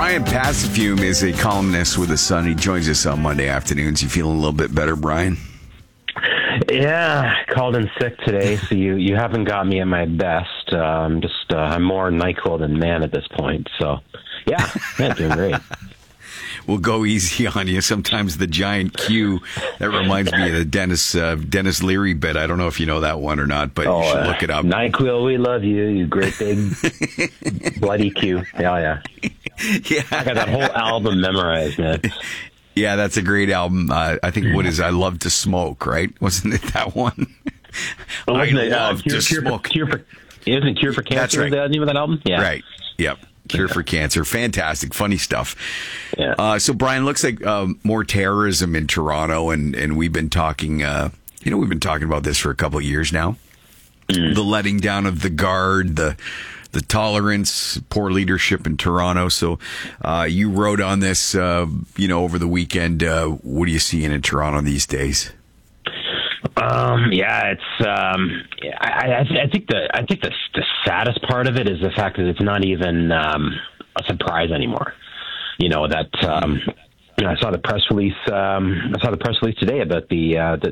Brian Passafume is a columnist with The Sun. He joins us on Monday afternoons. You feeling a little bit better, Brian? Yeah, called in sick today, so you haven't got me at my best. I'm more NyQuil than man at this point. So, yeah, doing great. We'll go easy on you. Sometimes the giant Q, that reminds me of the Dennis Leary bit. I don't know if you know that one or not, but you should look it up. NyQuil, we love you, you great big bloody Q. Yeah. Yeah. I got that whole album memorized, man. Yeah, that's a great album. I think I Love to Smoke, right? Wasn't it that one? Wasn't it love to smoke. Isn't it Cure for Cancer? That's right. The name of that album? Yeah. Right. Yep. Cure for Cancer. Fantastic. Funny stuff. Yeah. So, Brian, looks like more terrorism in Toronto, and we've been talking, we've been talking about this for a couple of years now. The letting down of the guard, the tolerance, poor leadership in Toronto. So you wrote on this, over the weekend. What are you seeing in Toronto these days? I think the saddest part of it is the fact that it's not even a surprise anymore. I saw the press release. I saw the press release today about the